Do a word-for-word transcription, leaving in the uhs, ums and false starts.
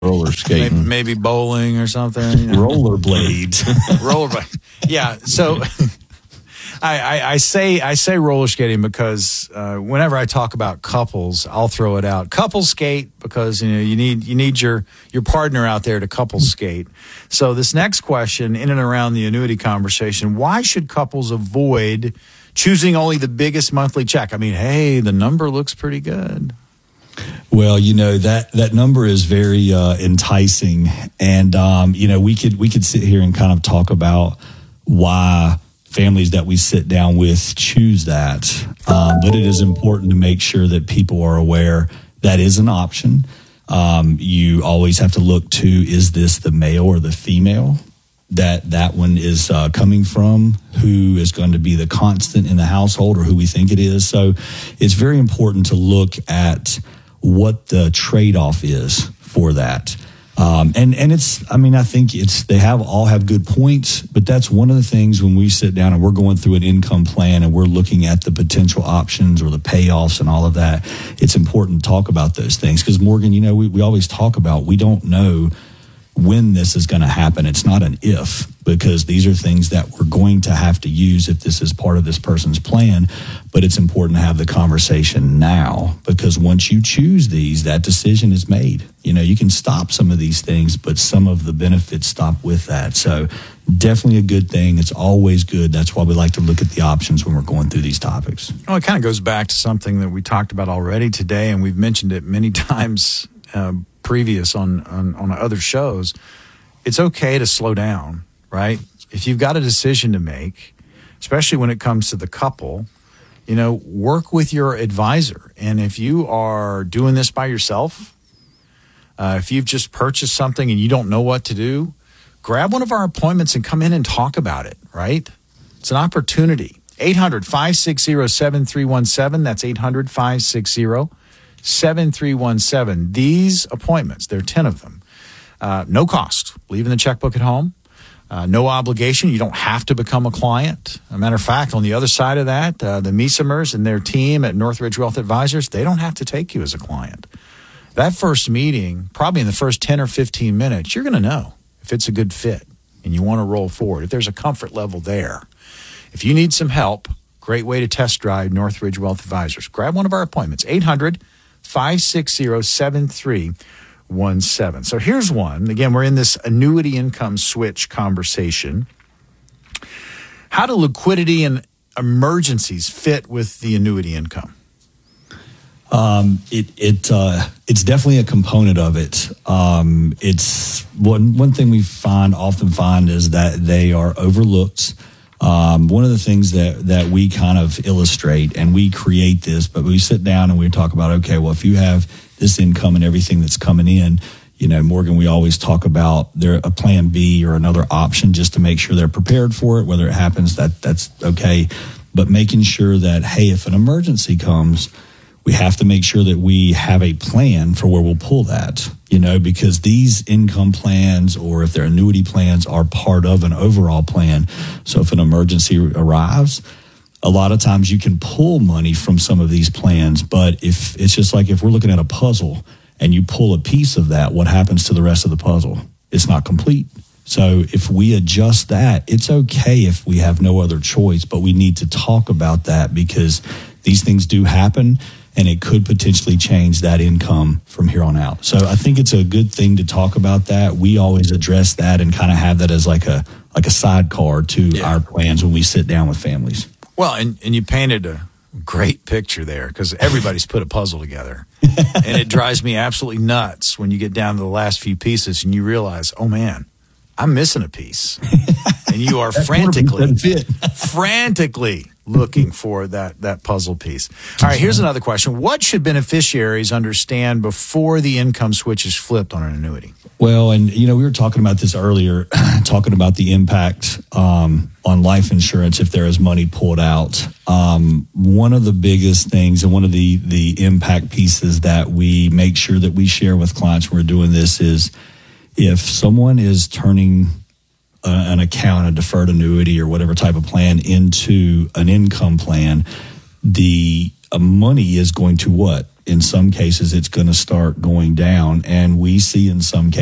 roller skating, maybe, maybe bowling or something. You know? Rollerblades, rollerblade. Yeah. So I, I, I say I say roller skating because uh, whenever I talk about couples, I'll throw it out. Couple skate because you know you need you need your your partner out there to couple skate. So this next question, in and around the annuity conversation, why should couples avoid choosing only the biggest monthly check? I mean, hey, the number looks pretty good. Well, you know, that, that number is very uh, enticing. And, um, you know, we could we could sit here and kind of talk about why families that we sit down with choose that. Um, but it is important to make sure that people are aware that is an option. Um, you always have to look to, is this the male or the female that that one is uh, coming from, who is going to be the constant in the household or who we think it is. So it's very important to look at what the trade-off is for that. Um, and, and it's, I mean, I think it's, they have all have good points, but that's one of the things when we sit down and we're going through an income plan and we're looking at the potential options or the payoffs and all of that, it's important to talk about those things. Because Morgan, you know, we, we always talk about, we don't know when this is going to happen. It's not an if, because these are things that we're going to have to use if this is part of this person's plan. But it's important to have the conversation now, because once you choose these, that decision is made. You know, you can stop some of these things, but some of the benefits stop with that. So definitely a good thing. It's always good. That's why we like to look at the options when we're going through these topics. Well, it kind of goes back to something that we talked about already today, and we've mentioned it many times um, previous on, on, on other shows. It's okay to slow down, right? If you've got a decision to make, especially when it comes to the couple, you know, work with your advisor. And if you are doing this by yourself, uh, if you've just purchased something and you don't know what to do, grab one of our appointments and come in and talk about it, right? It's an opportunity. eight hundred, five six zero, seven three one seven. That's eight hundred, five six zero, seven three one seven. These appointments, there are ten of them. Uh, no cost. Leaving the checkbook at home. Uh, no obligation. You don't have to become a client. As a matter of fact, on the other side of that, uh, the Meesemers and their team at Northridge Wealth Advisors, they don't have to take you as a client. That first meeting, probably in the first ten or fifteen minutes, you're going to know if it's a good fit and you want to roll forward, if there's a comfort level there. If you need some help, great way to test drive Northridge Wealth Advisors. Grab one of our appointments, eight hundred, five six zero, seven three one seven. So here's one. Again, we're in this annuity income switch conversation. How do liquidity and emergencies fit with the annuity income? Um, it it uh, it's definitely a component of it. Um, it's one one thing we find often find is that they are overlooked. Um, one of the things that that we kind of illustrate, and we create this, but we sit down and we talk about, okay, well, if you have this income and everything that's coming in, you know, Morgan, we always talk about there a plan B or another option just to make sure they're prepared for it. Whether it happens, that that's okay, but making sure that, hey, if an emergency comes, we have to make sure that we have a plan for where we'll pull that, you know, because these income plans, or if they're annuity plans, are part of an overall plan. So if an emergency arrives, a lot of times you can pull money from some of these plans, but if it's just like if we're looking at a puzzle and you pull a piece of that, what happens to the rest of the puzzle? It's not complete. So if we adjust that, it's okay if we have no other choice, but we need to talk about that because these things do happen. And it could potentially change that income from here on out. So I think it's a good thing to talk about that. We always address that and kind of have that as like a like a sidecar to yeah. our plans when we sit down with families. Well, and, and you painted a great picture there because everybody's put a puzzle together. And it drives me absolutely nuts when you get down to the last few pieces and you realize, oh, man, I'm missing a piece. And you are frantically, frantically looking for that, that puzzle piece. All right, here's another question. What should beneficiaries understand before the income switch is flipped on an annuity? Well, and, you know, we were talking about this earlier, talking about the impact um, on life insurance if there is money pulled out. Um, one of the biggest things and one of the, the impact pieces that we make sure that we share with clients when we're doing this is if someone is turning a, an account, a deferred annuity or whatever type of plan into an income plan, the uh, money is going to what? in some cases, it's going to start going down. And we see in some cases,